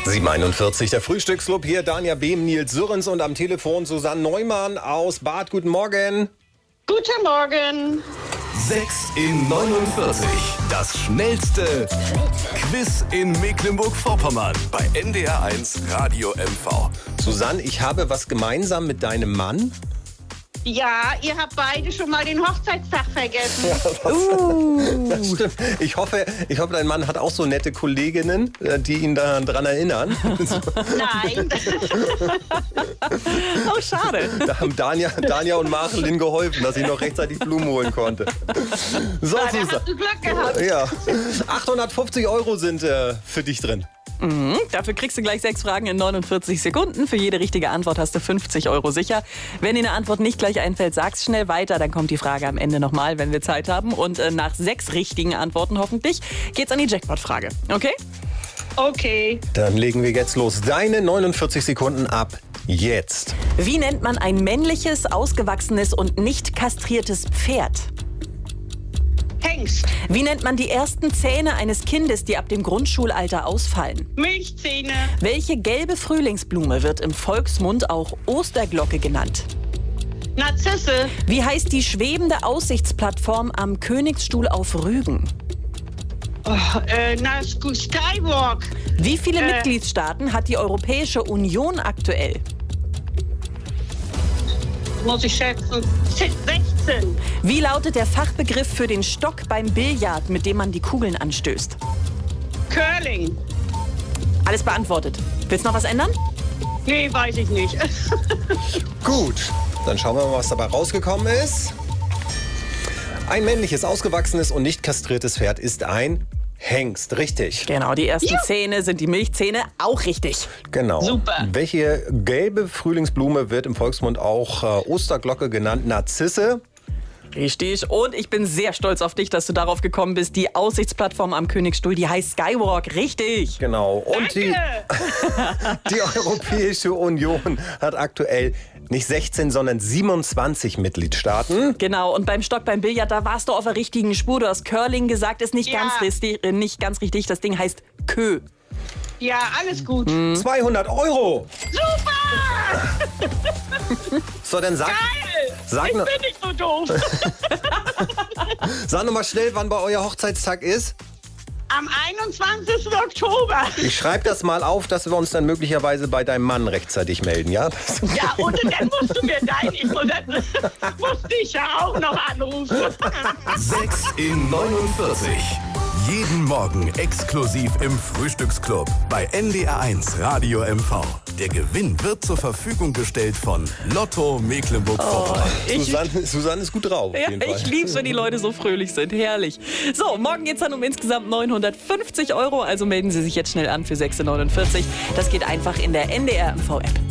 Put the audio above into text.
7:41, der Frühstücksclub hier, Dania Behm, Nils Sürrens und am Telefon Susanne Neumann aus Bad. Guten Morgen. Guten Morgen. 6 in 49, das schnellste Quiz in Mecklenburg-Vorpommern bei NDR1 Radio MV. Susanne, ich habe was gemeinsam mit deinem Mann. Ja, ihr habt beide schon mal den Hochzeitstag vergessen. Das stimmt. Ich hoffe, dein Mann hat auch so nette Kolleginnen, die ihn daran erinnern. Nein. Oh, schade. Da haben Dania und Marcelin geholfen, dass ich noch rechtzeitig Blumen holen konnte. So, Da Susanne. hast du Glück gehabt. Ja, 850 € sind für dich drin. Dafür kriegst du gleich 6 Fragen in 49 Sekunden. Für jede richtige Antwort hast du 50 € sicher. Wenn dir eine Antwort nicht gleich einfällt, sag's schnell weiter. Dann kommt die Frage am Ende nochmal, wenn wir Zeit haben. Und nach 6 richtigen Antworten hoffentlich geht's an die Jackpot-Frage. Okay? Okay. Dann legen wir jetzt los. Deine 49 Sekunden ab jetzt. Wie nennt man ein männliches, ausgewachsenes und nicht kastriertes Pferd? Hengst. Wie nennt man die ersten Zähne eines Kindes, die ab dem Grundschulalter ausfallen? Milchzähne. Welche gelbe Frühlingsblume wird im Volksmund auch Osterglocke genannt? Narzisse. Wie heißt die schwebende Aussichtsplattform am Königsstuhl auf Rügen? Skywalk. Wie viele Mitgliedstaaten hat die Europäische Union aktuell? Muss ich schätzen. 16. Wie lautet der Fachbegriff für den Stock beim Billard, mit dem man die Kugeln anstößt? Curling. Alles beantwortet. Willst du noch was ändern? Nee, weiß ich nicht. Gut, dann schauen wir mal, was dabei rausgekommen ist. Ein männliches, ausgewachsenes und nicht kastriertes Pferd ist ein Hengst, richtig. Genau, die ersten Zähne sind die Milchzähne, auch richtig. Genau. Super. Welche gelbe Frühlingsblume wird im Volksmund auch Osterglocke genannt? Narzisse. Richtig. Und ich bin sehr stolz auf dich, dass du darauf gekommen bist. Die Aussichtsplattform am Königsstuhl, die heißt Skywalk. Richtig. Genau. Und die Europäische Union hat aktuell nicht 16, sondern 27 Mitgliedstaaten. Genau. Und beim Stock beim Billard, da warst du auf der richtigen Spur. Du hast Curling gesagt, ist nicht, Ja. nicht ganz richtig. Das Ding heißt Kö. Ja, alles gut. 200 €. Super! So, dann sag Ich noch, bin nicht so doof. sag noch mal schnell, wann bei euer Hochzeitstag ist. Am 21. Oktober. Ich schreibe das mal auf, dass wir uns dann möglicherweise bei deinem Mann rechtzeitig melden, ja? Ja, und dann musst du mir musste ich ja auch noch anrufen. 6 in 49. Jeden Morgen exklusiv im Frühstücksclub bei NDR1 Radio MV. Der Gewinn wird zur Verfügung gestellt von Lotto Mecklenburg-Vorpommern. Susanne ist gut drauf, auf Ja, jeden Fall. ich lieb's, wenn die Leute so fröhlich sind. Herrlich. So, morgen geht's dann um insgesamt 950 €. Also melden Sie sich jetzt schnell an für 6,49 €. Das geht einfach in der NDR MV App.